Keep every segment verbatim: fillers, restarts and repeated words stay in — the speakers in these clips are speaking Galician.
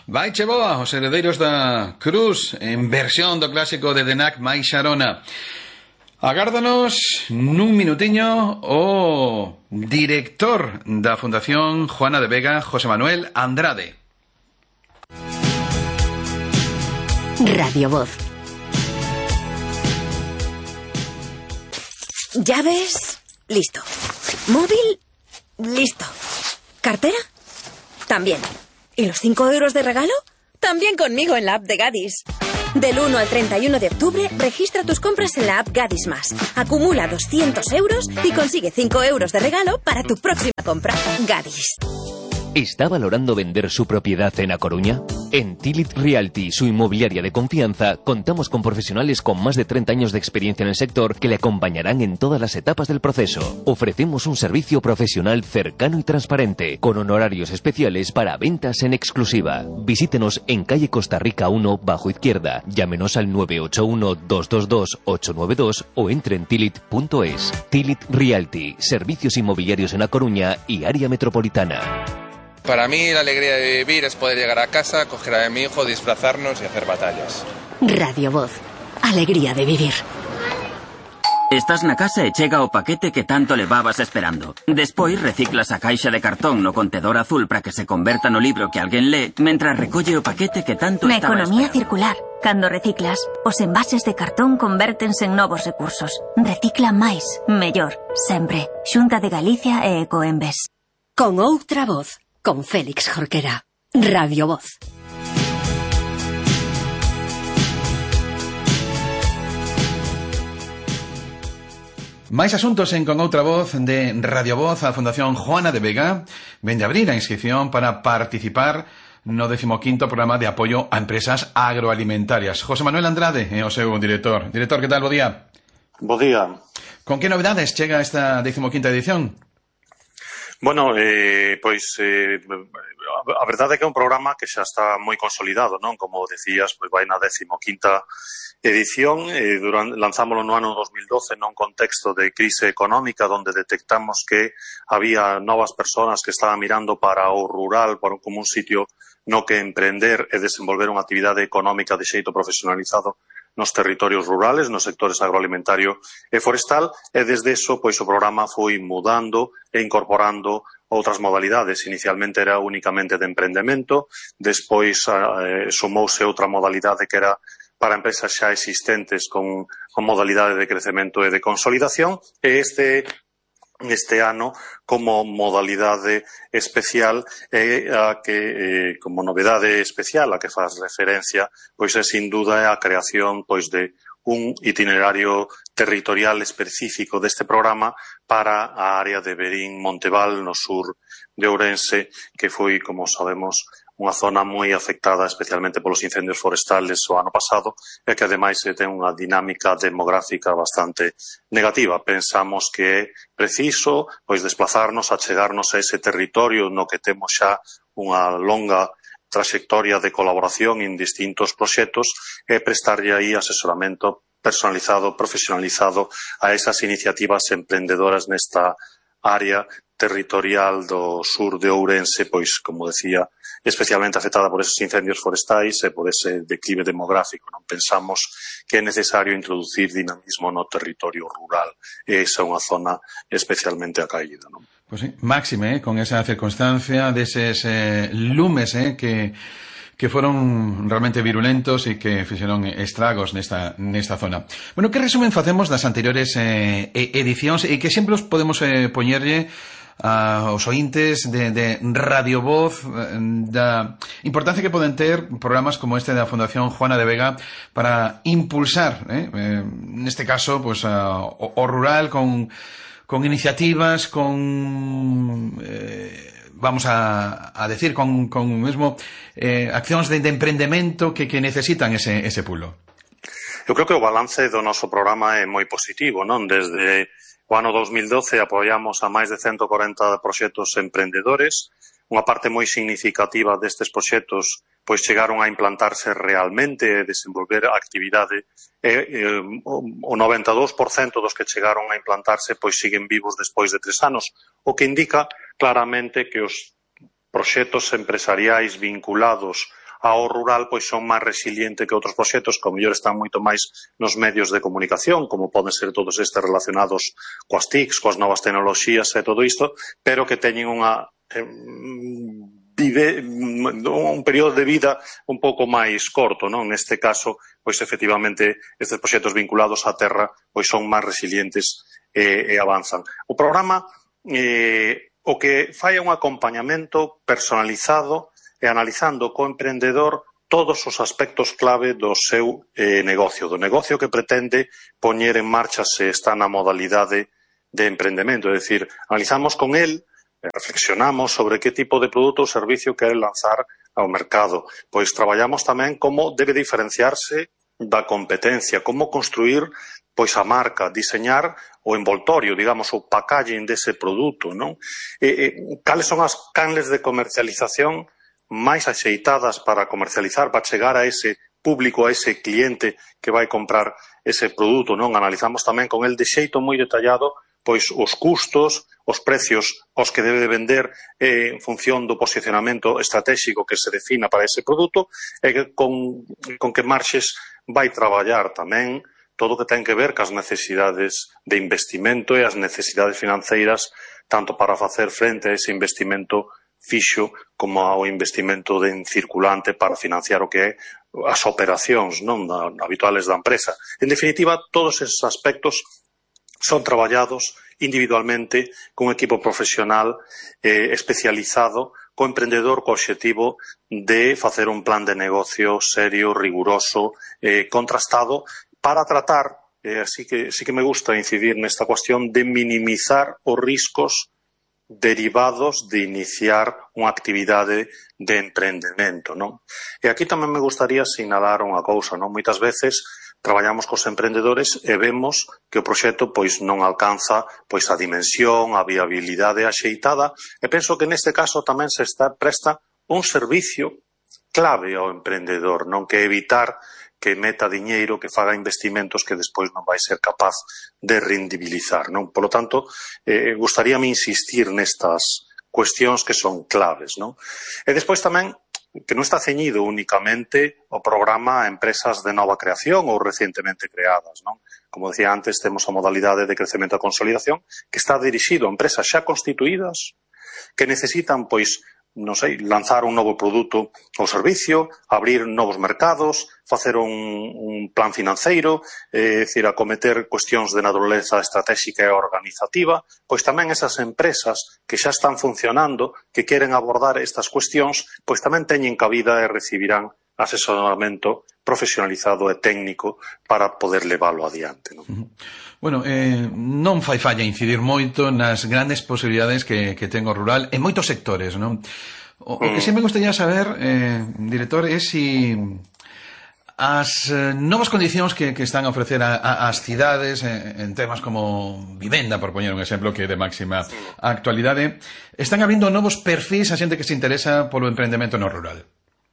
Vai che boa, os heredeiros da Cruz, en versión do clásico de Denac máis Xarona. Agárdanos nun minutiño o director da Fundación Juana de Vega, José Manuel Andrade. Radio Voz. Llaves, listo. Móvil, listo. ¿Cartera? También. ¿Y los cinco euros de regalo? También conmigo en la app de Gadis. Del uno al treinta y uno de octubre, registra tus compras en la app Gadis Más. Acumula doscientos euros y consigue cinco euros de regalo para tu próxima compra. Gadis. ¿Está valorando vender su propiedad en A Coruña? En Tilit Realty, su inmobiliaria de confianza, contamos con profesionales con más de treinta años de experiencia en el sector que le acompañarán en todas las etapas del proceso. Ofrecemos un servicio profesional cercano y transparente, con honorarios especiales para ventas en exclusiva. Visítenos en calle Costa Rica uno, bajo izquierda. Llámenos al nueve ocho uno, dos dos dos, ocho nueve dos o entre en tilit punto es. Tilit Realty, servicios inmobiliarios en A Coruña y área metropolitana. Para mí la alegría de vivir es poder llegar a casa, coger a mi hijo, disfrazarnos y hacer batallas. Radio Voz. Alegría de vivir. Estás na casa e chega o paquete que tanto levabas esperando. Despois reciclas a caixa de cartón no contedor azul para que se converta no libro que alguén lee, mentras recolle o paquete que tanto Na estaba economía esperando. circular, cando reciclas, os envases de cartón convértense en novos recursos. Recicla máis, mellor, sempre. Xunta de Galicia e Ecoembes. Con outra voz. Con Félix Jorquera. Radio Voz. Máis asuntos en Con Outra Voz de Radio Voz. A Fundación Juana de Vega vende a abrir a inscripción para participar no decimoquinto programa de apoio a empresas agroalimentarias. José Manuel Andrade é o seu director. Director, que tal? Bo día. Bo día. Con que novedades chega esta decimoquinta edición? Bueno, eh, pois eh, a verdade é que é un programa que xa está moi consolidado, non? Como decías, pois vai na decimoquinta edición, eh, durante, lanzámoslo no ano dos mil doce nun contexto de crise económica onde detectamos que había novas persoas que estaban mirando para o rural por, como un sitio no que emprender e desenvolver unha actividade económica de xeito profesionalizado nos territorios rurales, nos sectores agroalimentario e forestal, e desde eso, pois o programa foi mudando e incorporando outras modalidades. Inicialmente era únicamente de emprendemento, despois eh, sumouse outra modalidade que era para empresas xa existentes con, con modalidade de crecemento e de consolidación, e este este ano como modalidade especial e a que eh, como novedade especial a que faz referencia pois é sin duda a creación pois de un itinerario territorial específico deste programa para a área de Verín Monteval no sur de Ourense, que foi, como sabemos, unha zona moi afectada especialmente polos incendios forestales o ano pasado e que ademais ten unha dinámica demográfica bastante negativa. Pensamos que é preciso pois desplazarnos, achegarnos a ese territorio no que temos xa unha longa trayectoria de colaboración en distintos proxectos e prestarlle aí asesoramento personalizado, profesionalizado a esas iniciativas emprendedoras nesta área territorial do sur de Ourense, pois, como decía, especialmente afectada por esos incendios forestais e por ese declive demográfico. Non pensamos que é necesario introducir dinamismo no territorio rural. E esa é unha zona especialmente acaída, non? Pois sí, máxime, eh, con esa circunstancia deses eh, lumes eh, que que foron realmente virulentos e que fixeron estragos nesta, nesta zona. Bueno, que resumen facemos das anteriores eh, edicións e que sempre os podemos eh, poñerlle aos ointes de, de Radio Voz da importancia que poden ter programas como este da Fundación Juana de Vega para impulsar, eh, eh, neste caso, pues, a, o, o rural con, con iniciativas, con... Eh, vamos a, a decir, con, con mesmo eh, accións de, de emprendemento que, que necesitan ese, ese pulo. Eu creo que o balance do noso programa é moi positivo, non? Desde o ano dos mil doce apoiamos a máis de ciento corenta proxectos emprendedores. Unha parte moi significativa destes proxectos pois chegaron a implantarse realmente e desenvolver a actividade e eh, o noventa e dous por cento dos que chegaron a implantarse pois siguen vivos despois de tres anos, o que indica claramente que os proxectos empresariais vinculados ao rural pois son máis resilientes que outros proxectos que ao mellor están moito máis nos medios de comunicación, como poden ser todos estes relacionados coas T I Cs, coas novas tecnoloxías e todo isto, pero que teñen unha eh, vive un período de vida un pouco máis corto, non? Neste caso, pois efectivamente estes proxectos vinculados á terra pois son máis resilientes e, e avanzan. O programa eh, o que fai un acompañamento personalizado e analizando co emprendedor todos os aspectos clave do seu eh, negocio, do negocio que pretende poñer en marcha se está na modalidade de emprendemento. É dicir, analizamos con el, reflexionamos sobre que tipo de produto ou servicio quere lanzar ao mercado. Pois traballamos tamén como debe diferenciarse da competencia, como construir pois a marca, diseñar o envoltorio, digamos, o packaging dese produto, non? E, e, cales son as canles de comercialización máis axeitadas para comercializar, para chegar a ese público, a ese cliente que vai comprar ese produto, non? Analizamos tamén con el de xeito moi detallado pois os custos, os precios aos que debe vender eh, en función do posicionamento estratégico que se defina para ese produto e que con, con que marxes vai traballar tamén todo o que ten que ver cas necesidades de investimento e as necesidades financeiras tanto para facer frente a ese investimento fixo como ao investimento en circulante para financiar o que é as operacións non da, habituales da empresa. En definitiva, todos esos aspectos son traballados individualmente cun equipo profesional eh, especializado co emprendedor co obxectivo de facer un plan de negocio serio, riguroso, eh, contrastado para tratar, eh, así que sí que me gusta incidir nesta cuestión de minimizar os riscos derivados de iniciar unha actividade de emprendemento, non? E aquí tamén me gustaría sinalar unha cousa, non? Moitas veces traballamos cos emprendedores e vemos que o proxecto pois non alcanza pois a dimensión, a viabilidade axeitada, e penso que neste caso tamén se está presta un servicio clave ao emprendedor, non? Que evitar que meta diñeiro, que faga investimentos que despois non vai ser capaz de rendibilizar, non? Por lo tanto, eh, gustaríame insistir nestas cuestións que son claves, non? E despois tamén que non está ceñido únicamente o programa a empresas de nova creación ou recientemente creadas, non? Como decía antes, temos a modalidade de crecemento e consolidación que está dirixido a empresas xa constituídas que necesitan, pois, non sei, lanzar un novo produto ou servicio, abrir novos mercados, facer un, un plan financeiro, é dicir, acometer cuestións de naturaleza estratégica e organizativa, pois tamén esas empresas que xa están funcionando, que queren abordar estas cuestións, pois tamén teñen cabida e recibirán asesoramento profesionalizado e técnico para poder leválo adiante, non? Uh-huh. Bueno, eh, non fai falla incidir moito nas grandes posibilidades que, que ten o rural en moitos sectores, non? O, o que mm. sempre me gustaría saber, eh, director, é si as eh, novas condicións que, que están a ofrecer a, a, as cidades eh, en temas como vivenda, por poñer un exemplo que é de máxima actualidade, están abrindo novos perfis a xente que se interesa polo emprendemento no rural.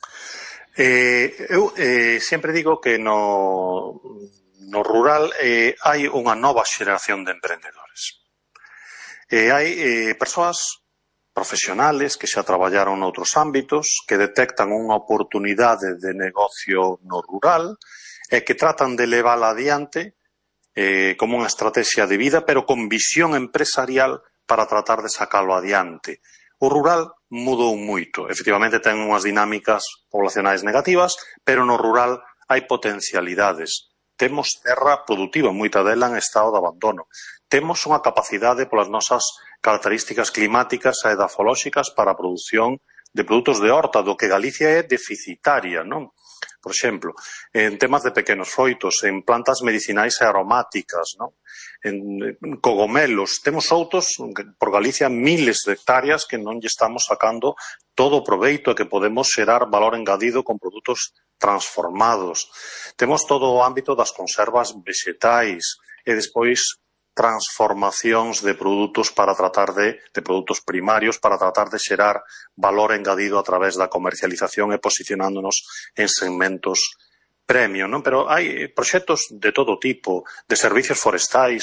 Eh, eu eh, sempre digo que no... no rural eh, hai unha nova xeración de emprendedores. Eh, hai eh, persoas profesionales que xa traballaron noutros ámbitos, que detectan unha oportunidade de negocio no rural e que tratan de levála adiante eh, como unha estrategia de vida, pero con visión empresarial para tratar de sacalo adiante. O rural mudou moito. Efectivamente, ten unhas dinámicas poblacionais negativas, pero no rural hai potencialidades. Temos terra produtiva, moita dela en estado de abandono. Temos unha capacidade polas nosas características climáticas e edafolóxicas para a produción de produtos de horta, do que Galicia é deficitaria, non? Por exemplo, en temas de pequenos froitos, en plantas medicinais e aromáticas, non? En cogomelos, temos outros, por Galicia, miles de hectáreas que non lle estamos sacando todo o proveito e que podemos xerar valor engadido con produtos transformados. Temos todo o ámbito das conservas vegetais e despois transformacións de produtos para tratar de, de produtos primarios para tratar de xerar valor engadido a través da comercialización e posicionándonos en segmentos premium, non? Pero hai proxectos de todo tipo, de servicios forestais,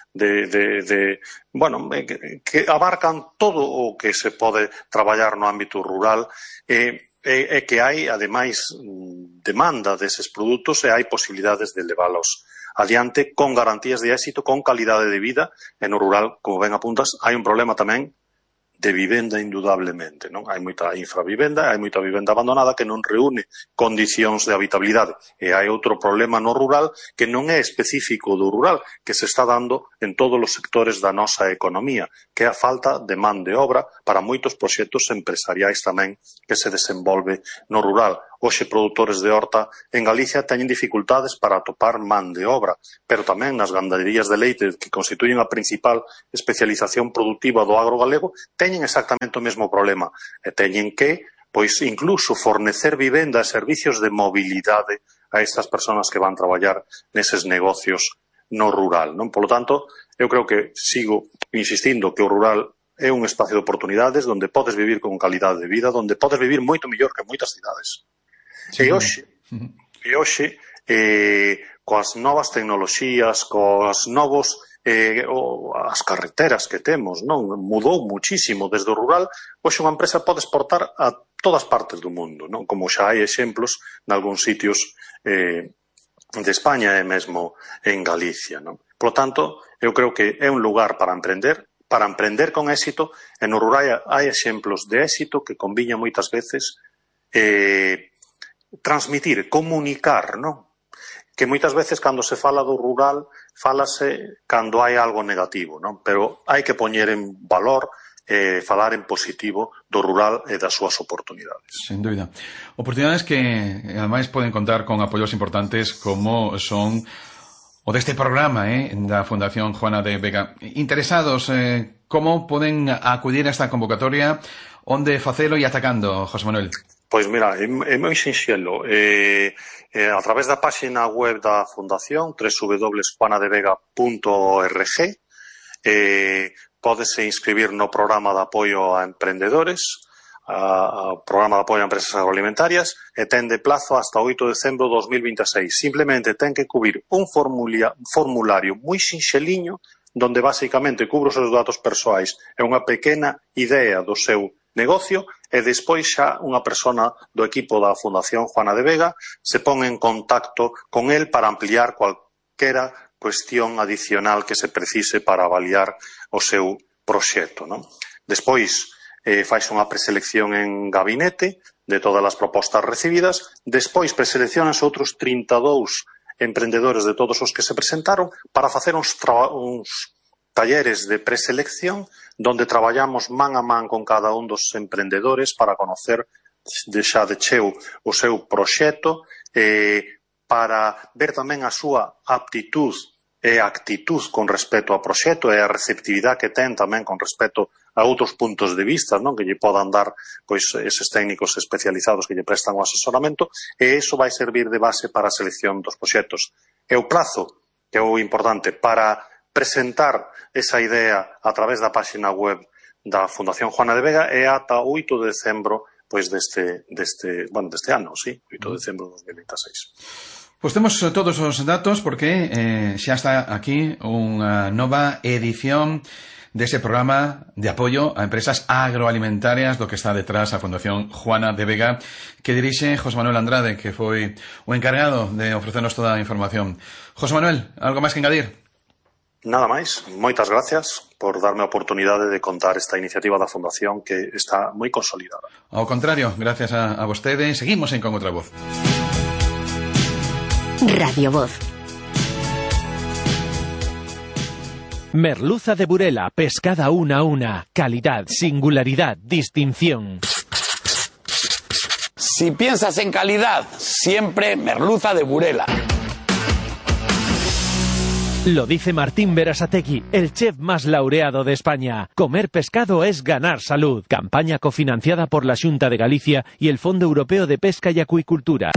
de, de, de bueno, que, que abarcan todo o que se pode traballar no ámbito rural, e, e, e que hai, ademais, demanda deses produtos e hai posibilidades de leválos adiante con garantías de éxito, con calidade de vida. E no rural, como ben apuntas, hai un problema tamén de vivenda, indudablemente, non? Hai moita infravivenda, hai moita vivenda abandonada que non reúne condicións de habitabilidade. E hai outro problema no rural que non é específico do rural, que se está dando en todos os sectores da nosa economía, que é a falta de man de obra para moitos proxectos empresariais tamén que se desenvolve no rural. Hoxe, produtores de horta en Galicia teñen dificultades para atopar man de obra, pero tamén nas gandaderías de leite, que constituyen a principal especialización productiva do agro galego, teñen exactamente o mesmo problema. E teñen que, pois, incluso fornecer vivenda e servicios de mobilidade a estas persoas que van traballar neses negocios no rural, non? Polo tanto, eu creo que sigo insistindo que o rural é un espacio de oportunidades onde podes vivir con calidade de vida, onde podes vivir moito mellor que moitas cidades. Sí. E hoxe, e hoxe eh, coas novas tecnoloxías, coas novos eh, o, as carreteras que temos, non? Mudou muchísimo desde o rural. Hoxe unha empresa pode exportar a todas partes do mundo, non? Como xa hai exemplos nalgúns sitios eh, de España e mesmo en Galicia, non? Por lo tanto, eu creo que é un lugar para emprender, para emprender con éxito, e no rural hai exemplos de éxito que conviña moitas veces eh, transmitir, comunicar, non? Que moitas veces cando se fala do rural fálase cando hai algo negativo, non? Pero hai que poñer en valor eh, falar en positivo do rural e das súas oportunidades. Sin dúbida. Oportunidades que ademais poden contar con apoios importantes como son o deste programa eh, da Fundación Juana de Vega. Interesados, eh, como poden acudir a esta convocatoria? Onde facelo e atacando, José Manuel? Pois mira, é, é moi sinxelo. Eh, eh, a través da página web da Fundación, doble u doble u doble u punto juana de vega punto org, eh, pódese inscribir no programa de apoio a emprendedores, a, a programa de apoio a empresas agroalimentarias, e ten de plazo hasta oito de decembro de dos mil vinte e seis. Simplemente ten que cubrir un formulia, formulario moi sinxeliño, donde basicamente cubre os seus datos persoais e unha pequena idea do seu negocio, e despois xa unha persona do equipo da Fundación Juana de Vega se pon en contacto con el para ampliar cualquera cuestión adicional que se precise para avaliar o seu proxecto, non? Despois eh, faixe unha preselección en gabinete de todas as propostas recibidas, despois preseleccionanse outros trinta e dous emprendedores de todos os que se presentaron para facer uns, uns talleres de preselección donde traballamos man a man con cada un dos emprendedores para conocer de xa de cheo o seu proxecto, eh, para ver tamén a súa aptitud e actitud con respecto ao proxecto e a receptividade que ten tamén con respecto a outros puntos de vista, non? Que lle podan dar pois eses técnicos especializados que lle prestan o asesoramento, e iso vai servir de base para a selección dos proxectos. E o prazo, que é o importante, para presentar esa idea a través da página web da Fundación Juana de Vega é ata oito de decembro pois deste, deste, bueno, deste ano, sí, oito de decembro de dos mil vinte e seis. Pois temos todos os datos porque eh, xa está aquí unha nova edición dese programa de apoio a empresas agroalimentarias do que está detrás a Fundación Juana de Vega, que dirixe José Manuel Andrade, que foi o encargado de ofrecernos toda a información. José Manuel, algo máis que engadir? Nada máis, moitas gracias por darme a oportunidade de contar esta iniciativa da Fundación que está moi consolidada. Ao contrario, gracias a, a vostede, seguimos en Con Outra Voz. Radio Voz. Merluza de Burela, pescada una a una, calidad, singularidad, distinción. Si piensas en calidad, siempre merluza de Burela. Lo dice Martín Berasategui, el chef más laureado de España. Comer pescado es ganar salud. Campaña cofinanciada por la Xunta de Galicia y el Fondo Europeo de Pesca y Acuicultura.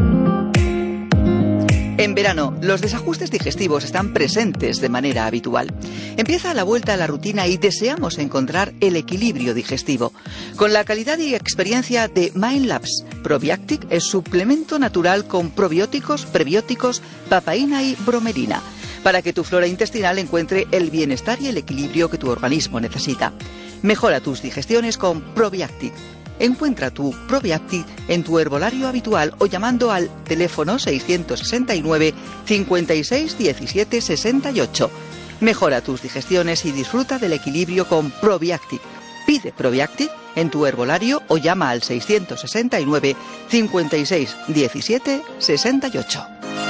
En verano, los desajustes digestivos están presentes de manera habitual. Empieza la vuelta a la rutina y deseamos encontrar el equilibrio digestivo. Con la calidad y experiencia de Mindlabs, Probiactic es suplemento natural con probióticos, prebióticos, papaína y bromelina. para que tu flora intestinal encuentre el bienestar y el equilibrio que tu organismo necesita. Mejora tus digestiones con Probiactic. Encuentra tu Probiactic en tu herbolario habitual o llamando al teléfono seiscientos sesenta y nueve, cincuenta y seis, diecisiete, sesenta y ocho. Mejora tus digestiones y disfruta del equilibrio con Probiactic. Pide Probiactic en tu herbolario o llama al seiscientos sesenta y nueve, cincuenta y seis, diecisiete, sesenta y ocho.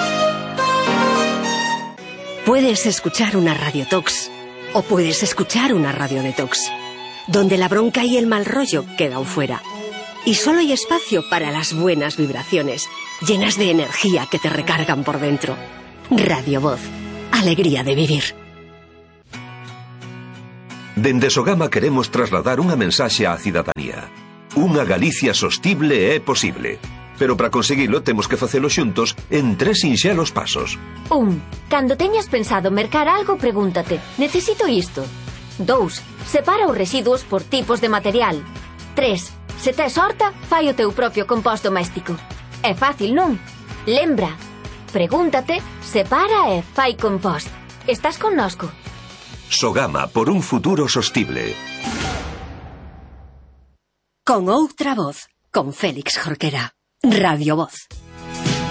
Puedes escuchar una radiotox o puedes escuchar una radiodetox, donde la bronca y el mal rollo quedan fuera. Y solo hay espacio para las buenas vibraciones, llenas de energía que te recargan por dentro. Radio Voz, alegría de vivir. Dende Sogama queremos trasladar unha mensaxe á cidadanía. Unha Galicia sostible é posible. Pero para conseguilo temos que facelo xuntos en tres sinxelos pasos. Un. Cando teñas pensado mercar algo, pregúntate: necesito isto? Dous. Separa os residuos por tipos de material. Tres. Se tes horta, fai o teu propio compost doméstico. É fácil, non? Lembra. Pregúntate, separa e fai compost. Estás connosco? Sogama, por un futuro sostible. Con outra voz, con Félix Jorquera. Radio Voz.